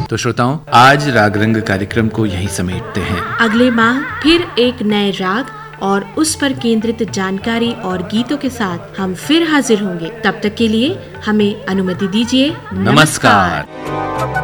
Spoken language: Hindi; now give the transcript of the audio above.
तो श्रोताओं, आज राग रंग कार्यक्रम को यहीं समेटते हैं। अगले माह फिर एक नए राग और उस पर केंद्रित जानकारी और गीतों के साथ हम फिर हाजिर होंगे। तब तक के लिए हमें अनुमति दीजिए। नमस्कार।